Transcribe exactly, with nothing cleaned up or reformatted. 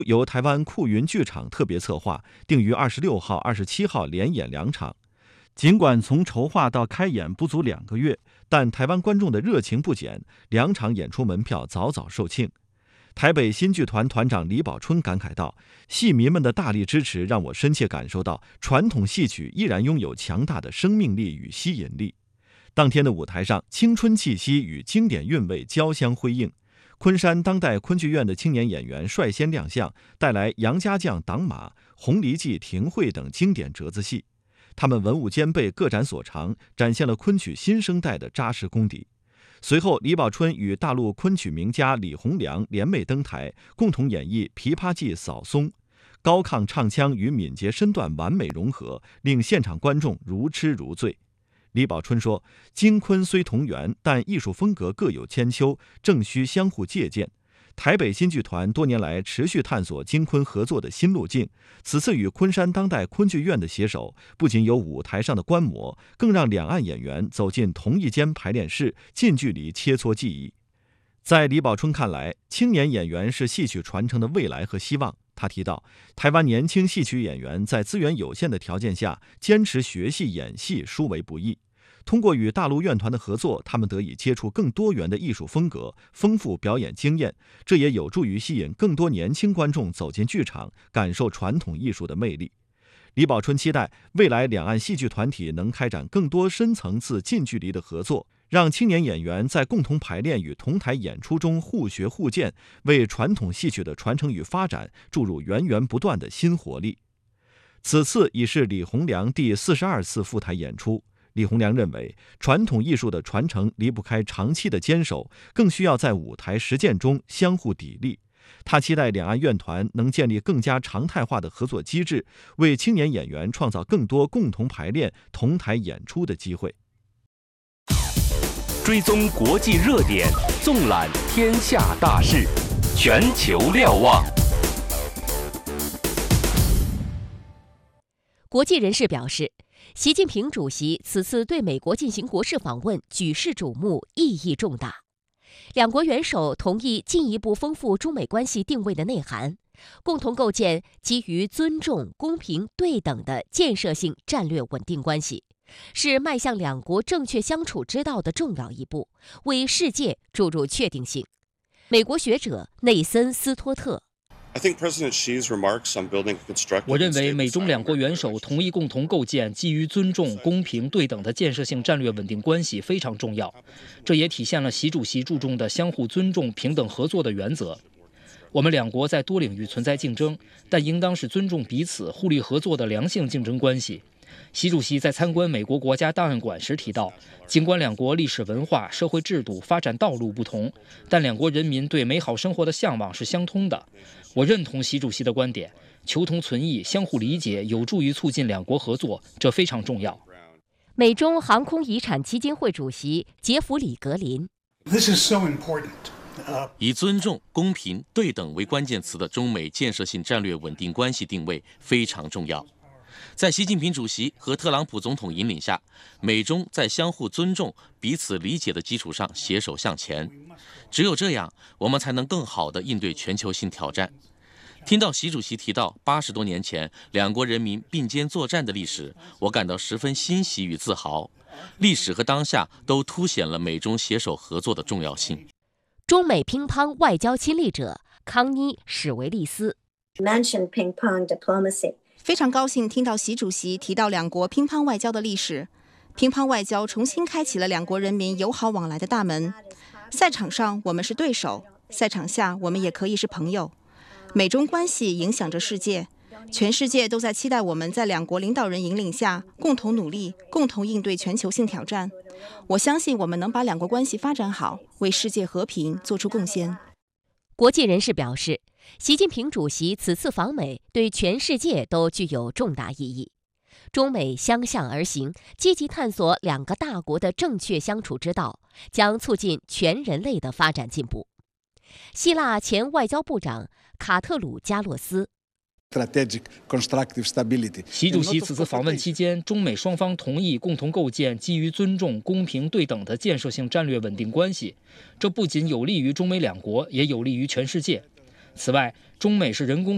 由台湾酷云剧场特别策划，定于二十六号、二十七号连演两场。尽管从筹划到开演不足两个月，但台湾观众的热情不减，两场演出门票早早售罄。台北新剧团团长李宝春感慨道：“戏迷们的大力支持，让我深切感受到传统戏曲依然拥有强大的生命力与吸引力。”当天的舞台上，青春气息与经典韵味交相辉映。昆山当代昆剧院的青年演员率先亮相，带来《杨家将》《党马》《红梨记》《庭会》等经典折子戏。他们文武兼备，各展所长，展现了昆曲新生代的扎实功底。随后，李宝春与大陆昆曲名家李洪良联袂登台，共同演绎《琵琶记》扫松，高亢唱腔与敏捷身段完美融合，令现场观众如痴如醉。李宝春说：“京昆虽同源，但艺术风格各有千秋，正需相互借鉴。台北新剧团多年来持续探索京昆合作的新路径，此次与昆山当代昆剧院的携手，不仅有舞台上的观摩，更让两岸演员走进同一间排练室，近距离切磋技艺。”在李宝春看来，青年演员是戏曲传承的未来和希望。他提到，台湾年轻戏曲演员在资源有限的条件下，坚持学戏演戏殊为不易。通过与大陆院团的合作，他们得以接触更多元的艺术风格，丰富表演经验，这也有助于吸引更多年轻观众走进剧场，感受传统艺术的魅力。李宝春期待未来两岸戏剧团体能开展更多深层次、近距离的合作，让青年演员在共同排练与同台演出中互学互鉴，为传统戏曲的传承与发展注入源源不断的新活力。此次已是李洪良第四十二次赴台演出。李洪良认为，传统艺术的传承离不开长期的坚守，更需要在舞台实践中相互砥砺。他期待两岸院团能建立更加常态化的合作机制，为青年演员创造更多共同排练、同台演出的机会。 追踪国际热点，纵览天下大事，全球瞭望。 国际人士表示，习近平主席此次对美国进行国事访问，举世瞩目，意义重大。两国元首同意进一步丰富中美关系定位的内涵，共同构建基于尊重、公平、对等的建设性战略稳定关系，是迈向两国正确相处之道的重要一步，为世界注入确定性。美国学者内森·斯托特。 我认为美中两国元首同意共同构建基于尊重、公平、对等的建设性战略稳定关系非常重要，这也体现了习主席注重的相互尊重、平等合作的原则。我们两国在多领域存在竞争，但应当是尊重彼此、互利合作的良性竞争关系。习主席在参观美国国家档案馆时提到，尽管两国历史文化、社会制度、发展道路不同，但两国人民对美好生活的向往是相通的。我认同习主席的观点，求同存异、相互理解有助于促进两国合作，这非常重要。 美中航空遗产基金会主席杰弗里·格林。 This is so important. 以尊重、公平、对等为关键词的中美建设性战略稳定关系定位非常重要。在习近平主席和特朗普总统引领下，美中在相互尊重、彼此理解的基础上携手向前。只有这样，我们才能更好地应对全球性挑战。听到习主席提到八十多年前两国人民并肩作战的历史，我感到十分欣喜与自豪。历史和当下都凸显了美中携手合作的重要性。 中美乒乓外交亲历者康妮·史维利斯。 非常高兴听到习主席提到两国乒乓外交的历史。乒乓外交重新开启了两国人民友好往来的大门。赛场上我们是对手，赛场下我们也可以是朋友。美中关系影响着世界，全世界都在期待我们在两国领导人引领下共同努力，共同应对全球性挑战。我相信我们能把两国关系发展好，为世界和平做出贡献。 国际人士表示，习近平主席此次访美对全世界都具有重大意义。中美相向而行，积极探索两个大国的正确相处之道，将促进全人类的发展进步。希腊前外交部长卡特鲁加洛斯。 习主席此次访问期间，中美双方同意共同构建基于尊重、公平、对等的建设性战略稳定关系，这不仅有利于中美两国，也有利于全世界。此外，中美是人工